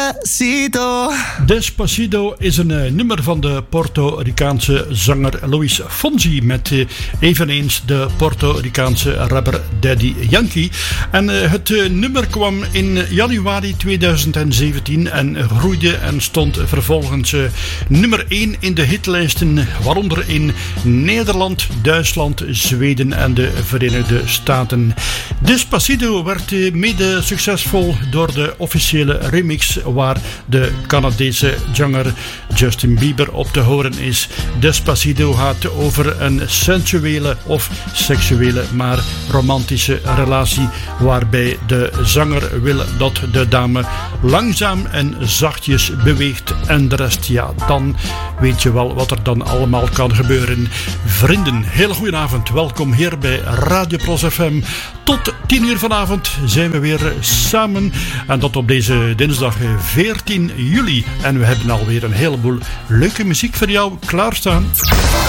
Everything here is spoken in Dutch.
Despacito. Despacito is een nummer van de Puerto-Ricaanse zanger Luis Fonsi met eveneens de Puerto-Ricaanse rapper Daddy Yankee. En het nummer kwam in januari 2017 en groeide en stond vervolgens nummer 1 in de hitlijsten, waaronder in Nederland, Duitsland, Zweden en de Verenigde Staten. Despacito werd mede succesvol door de officiële remix waar de Canadese zanger Justin Bieber op te horen is. Despacito gaat over een sensuele of seksuele, maar romantische relatie waarbij de zanger wil dat de dame langzaam en zachtjes beweegt en de rest, ja, dan weet je wel wat er dan allemaal kan gebeuren. Vrienden, hele goede avond. Welkom hier bij Radio Pros FM. Tot 10 uur vanavond zijn we weer samen. En dat op deze dinsdag 14 juli. En we hebben alweer een heleboel leuke muziek voor jou klaarstaan.